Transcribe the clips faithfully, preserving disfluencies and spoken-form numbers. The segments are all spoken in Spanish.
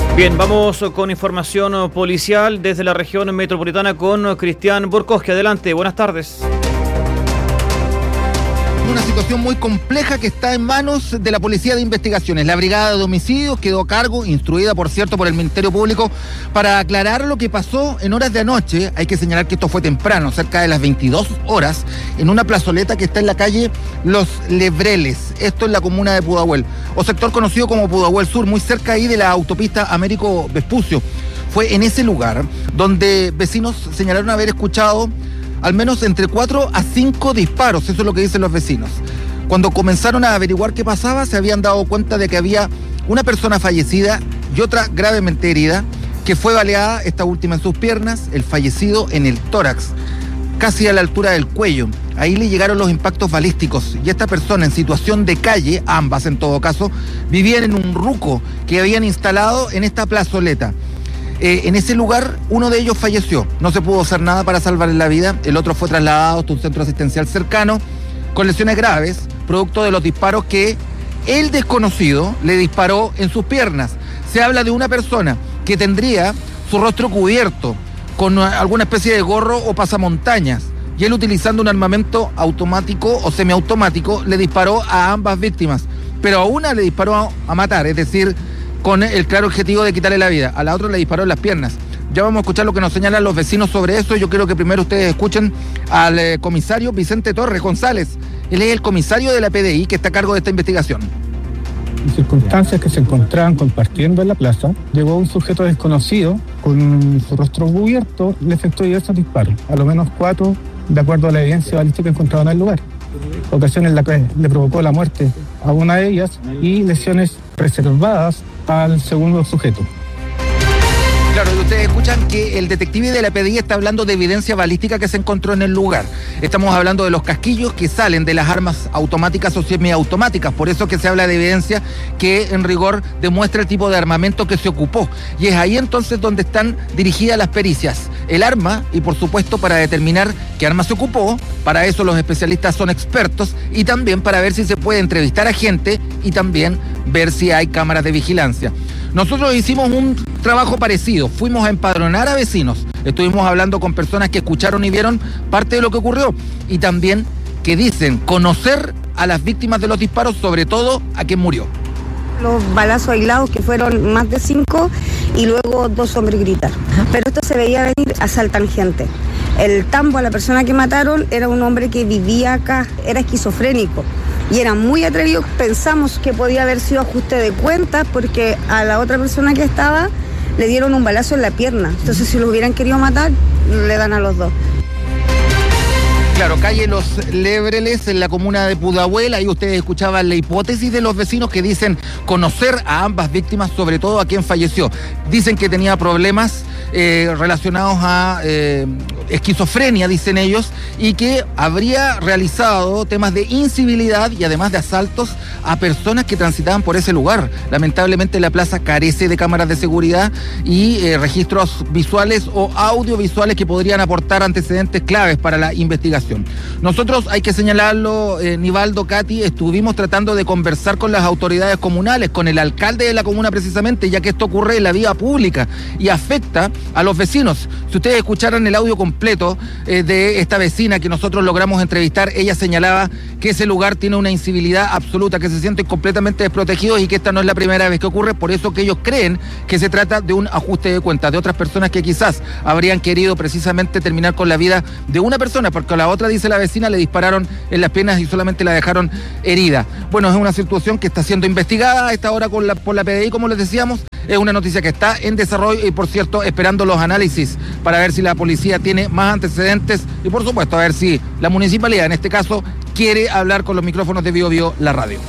Bien, vamos con información policial desde la región metropolitana con Cristian Borkoski. Adelante, buenas tardes. Una situación muy compleja que está en manos de la Policía de Investigaciones. La Brigada de Homicidios quedó a cargo, instruida por cierto por el Ministerio Público, para aclarar lo que pasó en horas de anoche. Hay que señalar que esto fue temprano, cerca de las veintidós horas, en una plazoleta que está en la calle Los Lebreles, esto en la comuna de Pudahuel, o sector conocido como Pudahuel Sur, muy cerca ahí de la autopista Américo Vespucio. Fue en ese lugar donde vecinos señalaron haber escuchado al menos entre cuatro a cinco disparos, eso es lo que dicen los vecinos. Cuando comenzaron a averiguar qué pasaba, se habían dado cuenta de que había una persona fallecida y otra gravemente herida, que fue baleada, esta última en sus piernas, el fallecido en el tórax, casi a la altura del cuello. Ahí le llegaron los impactos balísticos y esta persona en situación de calle, ambas en todo caso, vivían en un ruco que habían instalado en esta plazoleta. Eh, en ese lugar, uno de ellos falleció. No se pudo hacer nada para salvarle la vida. El otro fue trasladado hasta un centro asistencial cercano con lesiones graves, producto de los disparos que el desconocido le disparó en sus piernas. Se habla de una persona que tendría su rostro cubierto con alguna especie de gorro o pasamontañas, y él, utilizando un armamento automático o semiautomático, le disparó a ambas víctimas, pero a una le disparó a, a matar, es decir, con el claro objetivo de quitarle la vida. A la otra le disparó en las piernas. Ya vamos a escuchar lo que nos señalan los vecinos sobre eso. Yo quiero que primero ustedes escuchen al eh, comisario Vicente Torres González. Él es el comisario de la P D I que está a cargo de esta investigación. En circunstancias que se encontraban compartiendo en la plaza, llegó un sujeto desconocido con su rostro cubierto y le efectuó diversos disparos, a lo menos cuatro, de acuerdo a la evidencia balística encontrada en el lugar. Ocasiones en las que le provocó la muerte a una de ellas y lesiones reservadas al segundo sujeto. Claro, y ustedes escuchan que el detective de la P D I está hablando de evidencia balística que se encontró en el lugar. Estamos hablando de los casquillos que salen de las armas automáticas o semiautomáticas, por eso que se habla de evidencia que en rigor demuestra el tipo de armamento que se ocupó. Y es ahí entonces donde están dirigidas las pericias. El arma y por supuesto para determinar qué arma se ocupó, para eso los especialistas son expertos, y también para ver si se puede entrevistar a gente y también ver si hay cámaras de vigilancia. Nosotros hicimos un trabajo parecido, fuimos a empadronar a vecinos, estuvimos hablando con personas que escucharon y vieron parte de lo que ocurrió y también que dicen conocer a las víctimas de los disparos, sobre todo a quien murió. Los balazos aislados, que fueron más de cinco, y luego dos hombres gritar. Pero esto se veía venir, asaltan gente. El tambo, a la persona que mataron, era un hombre que vivía acá, era esquizofrénico. Y era muy atrevido, pensamos que podía haber sido ajuste de cuentas porque a la otra persona que estaba le dieron un balazo en la pierna. Entonces si lo hubieran querido matar, le dan a los dos. Claro, calle Los Lebreles, en la comuna de Pudahuel. Ahí ustedes escuchaban la hipótesis de los vecinos que dicen conocer a ambas víctimas, sobre todo a quien falleció. Dicen que tenía problemas eh, relacionados a eh, esquizofrenia, dicen ellos, y que habría realizado temas de incivilidad y además de asaltos a personas que transitaban por ese lugar. Lamentablemente la plaza carece de cámaras de seguridad y eh, registros visuales o audiovisuales que podrían aportar antecedentes claves para la investigación. Nosotros, hay que señalarlo, eh, Nivaldo, Katy, estuvimos tratando de conversar con las autoridades comunales, con el alcalde de la comuna precisamente, ya que esto ocurre en la vía pública y afecta a los vecinos. Si ustedes escucharan el audio completo eh, de esta vecina que nosotros logramos entrevistar, ella señalaba que ese lugar tiene una incivilidad absoluta, que se sienten completamente desprotegidos y que esta no es la primera vez que ocurre, por eso que ellos creen que se trata de un ajuste de cuentas, de otras personas que quizás habrían querido precisamente terminar con la vida de una persona, porque a la otra, dice la vecina, le dispararon en las piernas y solamente la dejaron herida. Bueno, es una situación que está siendo investigada a esta hora con la, por la P D I, como les decíamos. Es una noticia que está en desarrollo y, por cierto, esperando los análisis para ver si la policía tiene más antecedentes y, por supuesto, a ver si la municipalidad, en este caso, quiere hablar con los micrófonos de Bio Bio, la radio.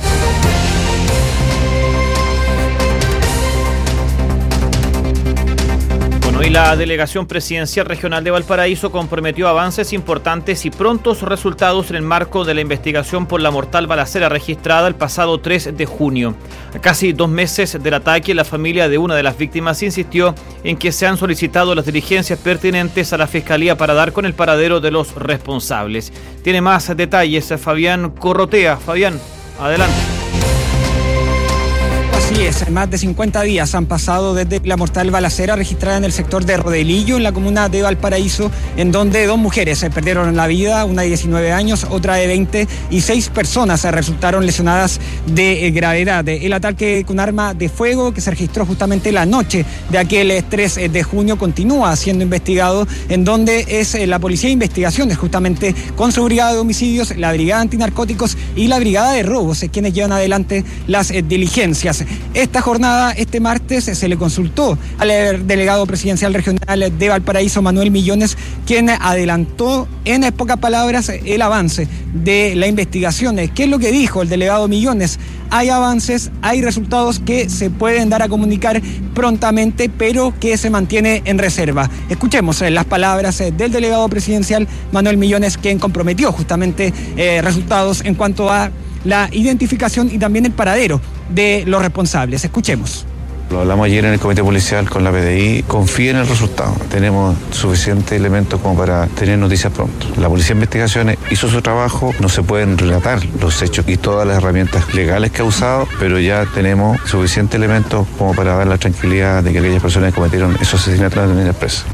Y la Delegación Presidencial Regional de Valparaíso comprometió avances importantes y prontos resultados en el marco de la investigación por la mortal balacera registrada el pasado tres de junio. A casi dos meses del ataque, la familia de una de las víctimas insistió en que se han solicitado las diligencias pertinentes a la Fiscalía para dar con el paradero de los responsables. Tiene más detalles Fabián Corrotea. Fabián, adelante. Así es, más de cincuenta días han pasado desde la mortal balacera registrada en el sector de Rodelillo, en la comuna de Valparaíso, en donde dos mujeres se perdieron la vida, una de diecinueve años, otra de veinte, y seis personas resultaron lesionadas de gravedad. El ataque con arma de fuego que se registró justamente la noche de aquel tres de junio continúa siendo investigado, en donde es la Policía de Investigaciones, justamente con su brigada de homicidios, la brigada antinarcóticos y la brigada de robos, quienes llevan adelante las diligencias. Esta jornada, este martes, se le consultó al delegado presidencial regional de Valparaíso, Manuel Millones, quien adelantó en pocas palabras el avance de la investigación. ¿Qué es lo que dijo el delegado Millones? Hay avances, hay resultados que se pueden dar a comunicar prontamente, pero que se mantiene en reserva. Escuchemos las palabras del delegado presidencial Manuel Millones, quien comprometió justamente eh, resultados en cuanto a la identificación y también el paradero de los responsables. Escuchemos. Lo hablamos ayer en el comité policial con la P D I. Confía en el resultado. Tenemos suficientes elementos como para tener noticias pronto. La Policía de Investigaciones hizo su trabajo. No se pueden relatar los hechos y todas las herramientas legales que ha usado, pero ya tenemos suficientes elementos como para dar la tranquilidad de que aquellas personas que cometieron esos asesinatos van a tener presa.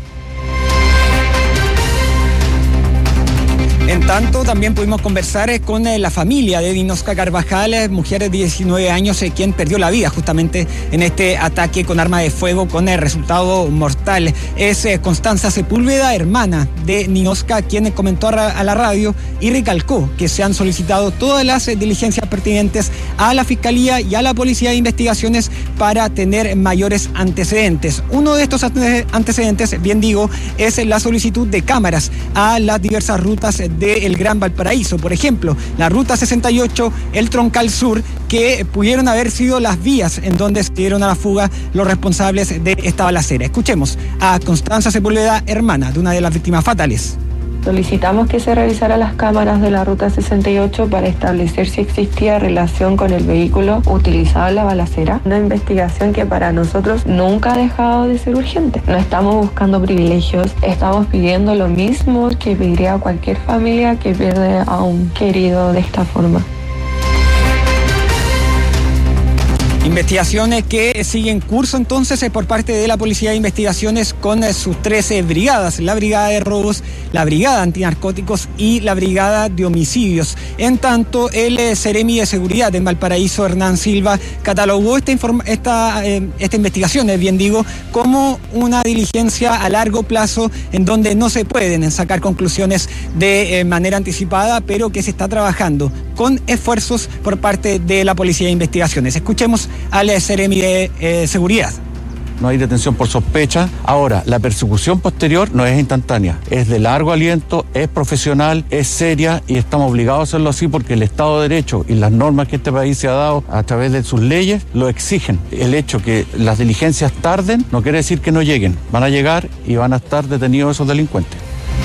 En tanto, también pudimos conversar con la familia de Dinosca Carvajal, mujer de diecinueve años, quien perdió la vida justamente en este ataque con arma de fuego con el resultado mortal. Es Constanza Sepúlveda, hermana de Dinosca, quien comentó a la radio y recalcó que se han solicitado todas las diligencias pertinentes a la Fiscalía y a la Policía de Investigaciones para tener mayores antecedentes. Uno de estos antecedentes, bien digo, es la solicitud de cámaras a las diversas rutas del Gran Valparaíso, por ejemplo, la ruta sesenta y ocho, el Troncal Sur, que pudieron haber sido las vías en donde se dieron a la fuga los responsables de esta balacera. Escuchemos a Constanza Sepúlveda, hermana de una de las víctimas fatales. Solicitamos que se revisaran las cámaras de la ruta sesenta y ocho para establecer si existía relación con el vehículo utilizado en la balacera. Una investigación que para nosotros nunca ha dejado de ser urgente. No estamos buscando privilegios, estamos pidiendo lo mismo que pediría cualquier familia que pierde a un querido de esta forma. Investigaciones que siguen curso entonces por parte de la Policía de Investigaciones con sus trece brigadas, la Brigada de Robos, la Brigada Antinarcóticos y la Brigada de Homicidios. En tanto, el Seremi de Seguridad en Valparaíso, Hernán Silva, catalogó esta, inform- esta, eh, esta investigación, bien digo, como una diligencia a largo plazo en donde no se pueden sacar conclusiones de eh, manera anticipada, pero que se está trabajando con esfuerzos por parte de la Policía de Investigaciones. Escuchemos al Seremi de eh, Seguridad. No hay detención por sospecha. Ahora, la persecución posterior no es instantánea, es de largo aliento, es profesional, es seria y estamos obligados a hacerlo así porque el Estado de Derecho y las normas que este país se ha dado a través de sus leyes lo exigen. El hecho que las diligencias tarden no quiere decir que no lleguen, van a llegar y van a estar detenidos esos delincuentes.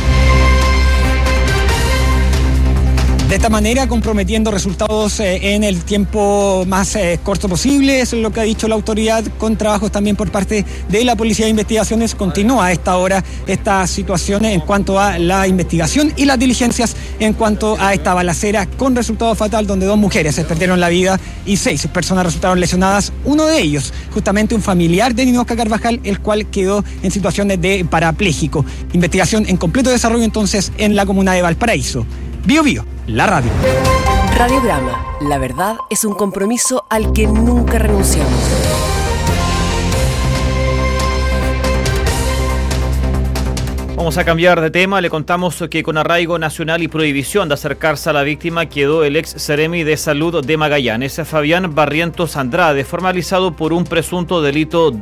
De esta manera, comprometiendo resultados eh, en el tiempo más eh, corto posible, eso es lo que ha dicho la autoridad, con trabajos también por parte de la Policía de Investigaciones. Continúa a esta hora esta situación en cuanto a la investigación y las diligencias en cuanto a esta balacera con resultado fatal, donde dos mujeres se perdieron la vida y seis personas resultaron lesionadas. Uno de ellos, justamente un familiar de Dinosca Carvajal, el cual quedó en situaciones de parapléjico. Investigación en completo desarrollo entonces en la comuna de Valparaíso. Bio Bio, la radio. Radiograma, la verdad es un compromiso al que nunca renunciamos. Vamos a cambiar de tema. Le contamos que con arraigo nacional y prohibición de acercarse a la víctima quedó el ex Seremi de Salud de Magallanes, Fabián Barrientos Andrade, formalizado por un presunto delito